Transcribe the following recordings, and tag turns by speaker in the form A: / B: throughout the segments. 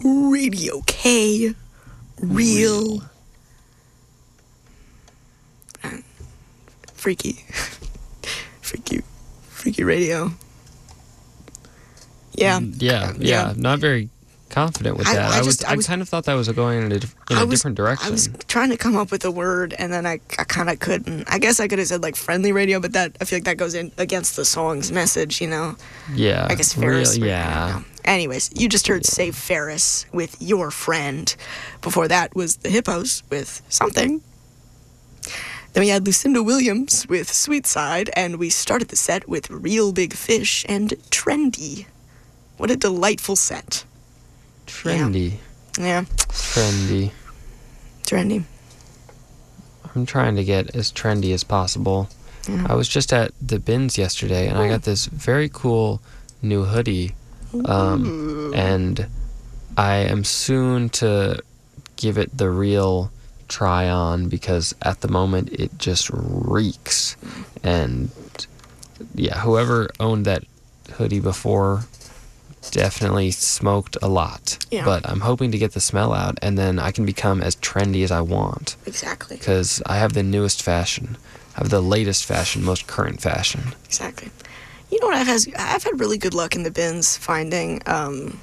A: Radio K. Real. Freaky. Freaky radio. Yeah.
B: Yeah. Not very confident with that. I kind of thought that was going in a different direction.
A: I was trying to come up with a word, and then I kind of couldn't. I guess I could have said like friendly radio, but that I feel like that goes in against the song's message, you know?
B: Yeah.
A: I guess Ferris.
B: Yeah.
A: Anyways, you just heard Save Ferris with Your Friend. Before that was the Hippos with Something. Then we had Lucinda Williams with Sweet Side, and we started the set with Real Big Fish and Trendy. What a delightful set.
B: Trendy.
A: Yeah. Trendy.
B: I'm trying to get as trendy as possible. Yeah. I was just at the bins yesterday, and I got this very cool new hoodie. And I am soon to give it the real try on, because at the moment it just reeks. And yeah, whoever owned that hoodie before definitely smoked a lot.
A: Yeah.
B: But I'm hoping to get the smell out, and then I can become as trendy as I want.
A: Exactly.
B: Because I have the newest fashion. I have the latest fashion, most current fashion.
A: Exactly. You know what I've had really good luck in the bins finding hold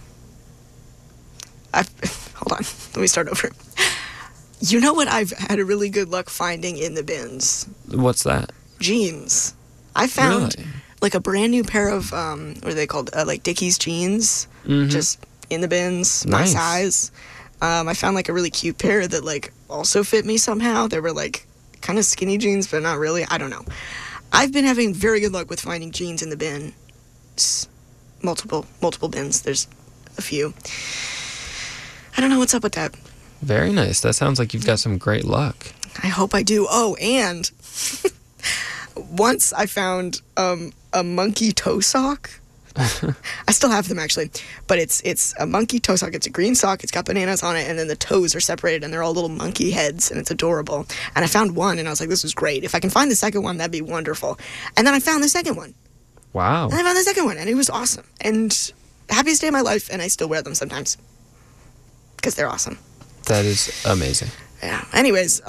A: on, let me start over. You know what I've had a really good luck finding in the bins?
B: What's that?
A: Jeans. I found
B: really?
A: Like a brand new pair of what are they called? Like Dickies jeans, just in the bins, my size. I found like a really cute pair that like also fit me somehow. They were like kind of skinny jeans, but not really. I don't know. I've been having very good luck with finding jeans in the bin. Multiple bins. There's a few. I don't know what's up with that.
B: Very nice. That sounds like you've got some great luck.
A: I hope I do. Oh, and once I found a monkey toe sock. I still have them actually, but it's a monkey toe sock. It's a green sock. It's got bananas on it, and then the toes are separated, and they're all little monkey heads, and it's adorable. And I found one, and I was like, this is great. If I can find the second one, that'd be wonderful. And then I found the second one.
B: Wow.
A: And I found the second one, and it was awesome. And happiest day of my life, and I still wear them sometimes because they're awesome.
B: That is amazing.
A: Yeah. Anyways,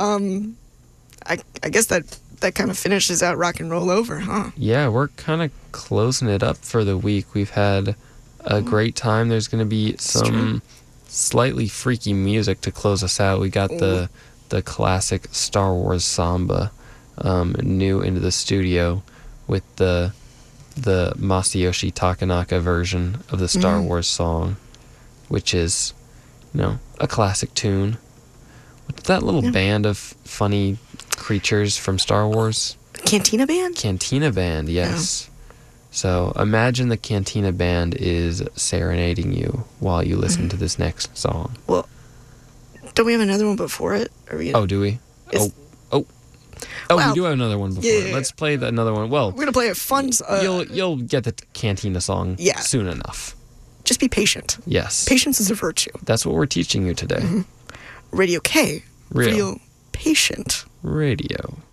A: I guess that kind of finishes out Rock and Roll Over, huh?
B: Yeah, we're kind of closing it up for the week. We've had a great time. There's going to be some slightly freaky music to close us out. We got the classic Star Wars samba new into the studio with the Masayoshi Takanaka version of the Star Wars song, which is, a classic tune. What's that little band of funny creatures from Star Wars?
A: Cantina Band?
B: Cantina Band, yes. Yeah. So imagine the Cantina Band is serenading you while you listen to this next song.
A: Well, don't we have another one before it?
B: Oh, do we? Well, we do have another one before it. Let's play another one. Well,
A: we're going to play a fun...
B: You'll get the Cantina song soon enough.
A: Just be patient.
B: Yes.
A: Patience is a virtue.
B: That's what we're teaching you today.
A: Radio K.
B: Real
A: patient.
B: Radio.